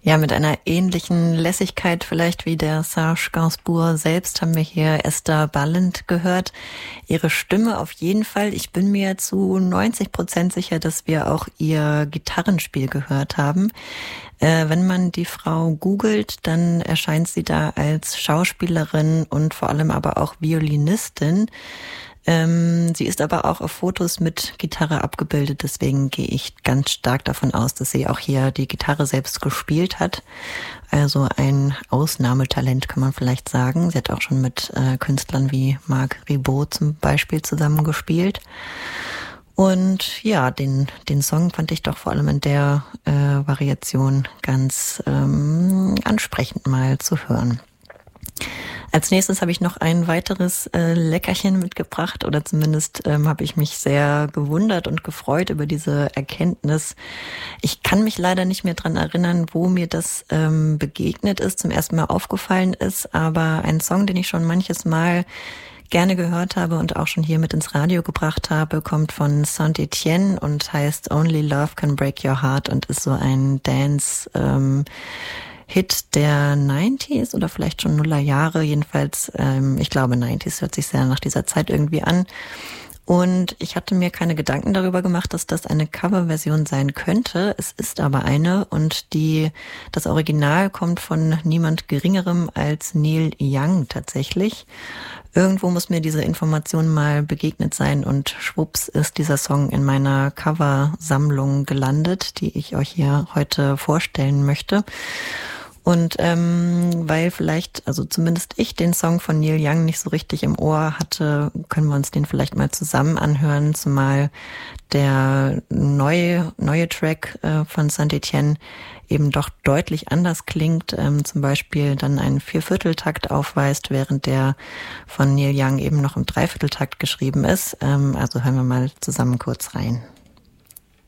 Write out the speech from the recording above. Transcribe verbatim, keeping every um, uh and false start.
Ja, mit einer ähnlichen Lässigkeit vielleicht wie der Serge Gainsbourg selbst haben wir hier Esther Balint gehört. Ihre Stimme auf jeden Fall. Ich bin mir zu neunzig Prozent sicher, dass wir auch ihr Gitarrenspiel gehört haben. Äh, wenn man die Frau googelt, dann erscheint sie da als Schauspielerin und vor allem aber auch Violinistin. Ähm, sie ist aber auch auf Fotos mit Gitarre abgebildet, deswegen gehe ich ganz stark davon aus, dass sie auch hier die Gitarre selbst gespielt hat. Also ein Ausnahmetalent, kann man vielleicht sagen. Sie hat auch schon mit äh, Künstlern wie Marc Ribot zum Beispiel zusammengespielt. Und ja, den den Song fand ich doch vor allem in der äh, Variation ganz ähm, ansprechend mal zu hören. Als nächstes habe ich noch ein weiteres äh, Leckerchen mitgebracht, oder zumindest ähm, habe ich mich sehr gewundert und gefreut über diese Erkenntnis. Ich kann mich leider nicht mehr dran erinnern, wo mir das ähm, begegnet ist, zum ersten Mal aufgefallen ist, aber ein Song, den ich schon manches Mal gerne gehört habe und auch schon hier mit ins Radio gebracht habe, kommt von Saint-Etienne und heißt Only Love Can Break Your Heart und ist so ein Dance ähm, Hit der neunziger oder vielleicht schon Nuller Jahre, jedenfalls, ähm, ich glaube neunziger, hört sich sehr nach dieser Zeit irgendwie an. Und ich hatte mir keine Gedanken darüber gemacht, dass das eine Coverversion sein könnte. Es ist aber eine und die, das Original kommt von niemand Geringerem als Neil Young tatsächlich. Irgendwo muss mir diese Information mal begegnet sein und schwupps ist dieser Song in meiner Coversammlung gelandet, die ich euch hier heute vorstellen möchte. Und ähm, weil vielleicht, also zumindest ich den Song von Neil Young nicht so richtig im Ohr hatte, können wir uns den vielleicht mal zusammen anhören, zumal der neue neue Track äh, von Saint-Etienne eben doch deutlich anders klingt, ähm, zum Beispiel dann einen Viervierteltakt aufweist, während der von Neil Young eben noch im Dreivierteltakt geschrieben ist. Ähm, also hören wir mal zusammen kurz rein.